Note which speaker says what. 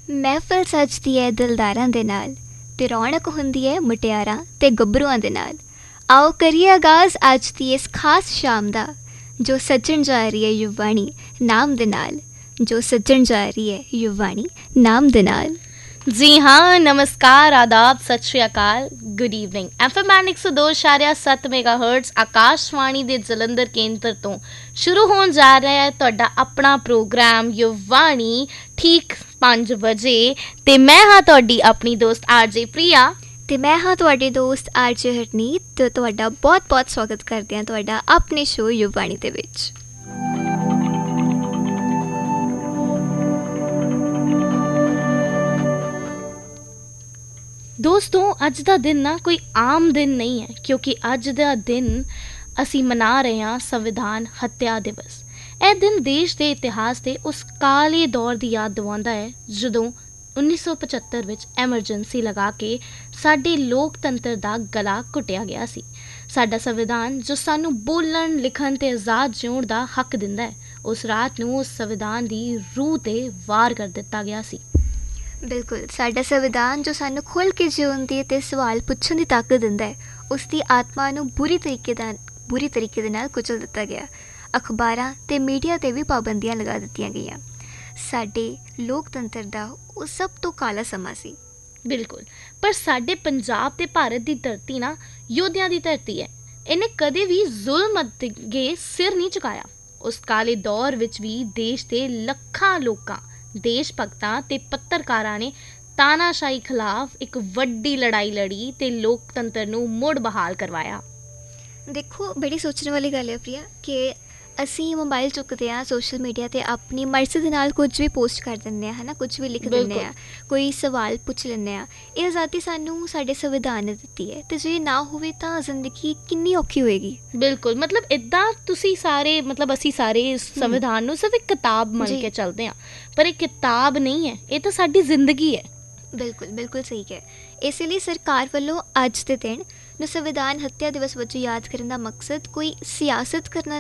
Speaker 1: ਮਹਿਫਲ ਸਜਦੀ ਹੈ ਦਿਲਦਾਰਾਂ ਦੇ ਨਾਲ ਤੇ ਰੌਣਕ ਹੁੰਦੀ ਹੈ ਮੁਟਿਆਰਾਂ ਤੇ ਗੱਭਰੂਆਂ ਦੇ ਨਾਲ। ਆਓ ਕਰੀਏ ਆਗਾਜ਼ ਅੱਜ ਦੀ ਇਸ ਖਾਸ ਸ਼ਾਮ ਦਾ, ਜੋ ਸੱਜਣ ਜਾ ਰਹੀ ਹੈ ਯੁਵਾਣੀ ਨਾਮ ਦੇ ਨਾਲ, ਜੋ ਸੱਜਣ ਜਾ ਰਹੀ ਹੈ ਯੁਵਾਣੀ ਨਾਮ ਦੇ ਨਾਲ।
Speaker 2: जी हाँ, नमस्कार, आदाब, सत श्री अकाल, good evening. FM 102.7 megahertz Akashvani ਦੇ ਜਲੰਧਰ ਕੇਂਦਰ ਤੋਂ ਸ਼ੁਰੂ ਹੋਣ ਜਾ ਰਿਹਾ ਹੈ ਤੁਹਾਡਾ ਆਪਣਾ ਪ੍ਰੋਗਰਾਮ ਯੁਵਾਣੀ ਠੀਕ 5 ਵਜੇ ਤੇ ਮੈਂ ਹਾਂ ਤੁਹਾਡੀ ਆਪਣੀ ਦੋਸਤ RJ ਪ੍ਰਿਆ
Speaker 1: ਤੇ ਮੈਂ ਹਾਂ ਤੁਹਾਡੀ ਦੋਸਤ RJ ਹਰਨੀਤ ਤੇ ਤੁਹਾਡਾ ਬਹੁਤ-ਬਹੁਤ ਸਵਾਗਤ ਕਰਦੇ ਹਾਂ ਤੁਹਾਡਾ ਆਪਣੇ ਸ਼ੋਅ ਯੁਵਾਣੀ ਦੇ ਵਿੱਚ।
Speaker 2: ਦੋਸਤੋ, ਅੱਜ ਦਾ ਦਿਨ ਨਾ ਕੋਈ ਆਮ ਦਿਨ ਨਹੀਂ ਹੈ, ਕਿਉਂਕਿ ਅੱਜ ਦਾ ਦਿਨ ਅਸੀਂ ਮਨਾ ਰਹੇ ਹਾਂ ਸੰਵਿਧਾਨ ਹੱਤਿਆ ਦਿਵਸ। ਇਹ ਦਿਨ ਦੇਸ਼ ਦੇ ਇਤਿਹਾਸ ਦੇ ਉਸ ਕਾਲੇ ਦੌਰ ਦੀ ਯਾਦ ਦਿਵਾਉਂਦਾ ਹੈ ਜਦੋਂ 1975 ਵਿੱਚ ਐਮਰਜੈਂਸੀ ਲਗਾ ਕੇ ਸਾਡੇ ਲੋਕਤੰਤਰ ਦਾ ਗਲਾ ਘੁੱਟਿਆ ਗਿਆ ਸੀ। ਸਾਡਾ ਸੰਵਿਧਾਨ ਜੋ ਸਾਨੂੰ ਬੋਲਣ, ਲਿਖਣ ਅਤੇ ਆਜ਼ਾਦ ਜਿਉਣ ਦਾ ਹੱਕ ਦਿੰਦਾ ਹੈ, ਉਸ ਰਾਤ ਨੂੰ ਉਸ ਸੰਵਿਧਾਨ ਦੀ ਰੂਹ 'ਤੇ ਵਾਰ ਕਰ ਦਿੱਤਾ ਗਿਆ ਸੀ।
Speaker 1: ਬਿਲਕੁਲ, ਸਾਡਾ ਸੰਵਿਧਾਨ ਜੋ ਸਾਨੂੰ ਖੁੱਲ੍ਹ ਕੇ ਜਿਉਣ ਦੀ ਅਤੇ ਸਵਾਲ ਪੁੱਛਣ ਦੀ ਤਾਕਤ ਦਿੰਦਾ ਹੈ, ਉਸ ਦੀ ਆਤਮਾ ਨੂੰ ਬੁਰੀ ਤਰੀਕੇ ਦੇ ਨਾਲ ਕੁਚਲ ਦਿੱਤਾ ਗਿਆ। ਅਖਬਾਰਾਂ ਅਤੇ ਮੀਡੀਆ 'ਤੇ ਵੀ ਪਾਬੰਦੀਆਂ ਲਗਾ ਦਿੱਤੀਆਂ ਗਈਆਂ। ਸਾਡੇ ਲੋਕਤੰਤਰ ਦਾ ਉਹ ਸਭ ਤੋਂ ਕਾਲਾ ਸਮਾਂ ਸੀ।
Speaker 2: ਬਿਲਕੁਲ, ਪਰ ਸਾਡੇ ਪੰਜਾਬ ਤੇ ਭਾਰਤ ਦੀ ਧਰਤੀ ਨਾ ਯੋਧਿਆਂ ਦੀ ਧਰਤੀ ਹੈ। ਇਹਨੇ ਕਦੇ ਵੀ ਜ਼ੁਲਮ ਅੱਗੇ ਸਿਰ ਨਹੀਂ ਝੁਕਾਇਆ। ਉਸ ਕਾਲੇ ਦੌਰ ਵਿੱਚ ਵੀ ਦੇਸ਼ ਦੇ ਲੱਖਾਂ ਲੋਕਾਂ, ਦੇਸ਼ ਭਗਤਾਂ ਤੇ ਪੱਤਰਕਾਰਾਂ ਨੇ ਤਾਨਾਸ਼ਾਹੀ ਖਿਲਾਫ ਇੱਕ ਵੱਡੀ ਲੜਾਈ ਲੜੀ ਤੇ ਲੋਕਤੰਤਰ ਨੂੰ ਮੁੜ ਬਹਾਲ ਕਰਵਾਇਆ।
Speaker 1: ਦੇਖੋ, ਬੜੀ ਸੋਚਣ ਵਾਲੀ ਗੱਲ ਹੈ ਪ੍ਰਿਆ ਕਿ ਅਸੀਂ ਮੋਬਾਈਲ ਚੁੱਕਦੇ ਹਾਂ, ਸੋਸ਼ਲ ਮੀਡੀਆ 'ਤੇ ਆਪਣੀ ਮਰਜ਼ੀ ਦੇ ਨਾਲ ਕੁਝ ਵੀ ਪੋਸਟ ਕਰ ਦਿੰਦੇ ਹਾਂ, ਹੈ ਨਾ, ਕੁਝ ਵੀ ਲਿਖ ਦਿੰਦੇ ਹਾਂ, ਕੋਈ ਸਵਾਲ ਪੁੱਛ ਲੈਂਦੇ ਹਾਂ। ਇਹ ਆਜ਼ਾਦੀ ਸਾਨੂੰ ਸਾਡੇ ਸੰਵਿਧਾਨ ਨੇ ਦਿੱਤੀ ਹੈ ਅਤੇ ਜੇ ਨਾ ਹੋਵੇ ਤਾਂ ਜ਼ਿੰਦਗੀ ਕਿੰਨੀ ਔਖੀ ਹੋਏਗੀ।
Speaker 2: ਬਿਲਕੁਲ, ਮਤਲਬ ਇੱਦਾਂ ਅਸੀਂ ਸਾਰੇ ਇਸ ਸੰਵਿਧਾਨ ਨੂੰ ਸਿਰਫ ਇੱਕ ਕਿਤਾਬ ਮੰਨ ਕੇ ਚੱਲਦੇ ਹਾਂ, ਪਰ ਇਹ ਕਿਤਾਬ ਨਹੀਂ ਹੈ, ਇਹ ਤਾਂ ਸਾਡੀ ਜ਼ਿੰਦਗੀ ਹੈ।
Speaker 1: ਬਿਲਕੁਲ ਸਹੀ ਕਿਹਾ। ਇਸੇ ਲਈ ਸਰਕਾਰ ਵੱਲੋਂ ਅੱਜ ਦੇ ਦਿਨ ਨੂੰ ਸੰਵਿਧਾਨ ਹੱਤਿਆ ਦਿਵਸ ਵਜੋਂ ਯਾਦ ਕਰਨ ਦਾ ਮਕਸਦ ਕੋਈ ਸਿਆਸਤ ਕਰਨਾ